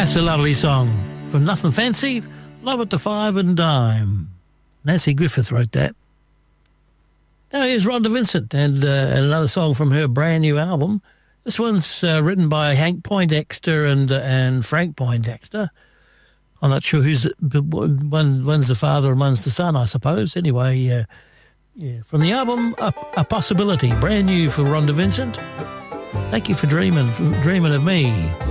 That's a lovely song from Nothing Fancy, Love at the Five and Dime. Nancy Griffith wrote that. Now here's Rhonda Vincent and another song from her brand new album. This one's written by Hank Poindexter and Frank Poindexter. I'm not sure who's one's the father and one's the son, I suppose. Anyway, yeah, from the album A Possibility, brand new for Rhonda Vincent. Thank you for dreaming of me.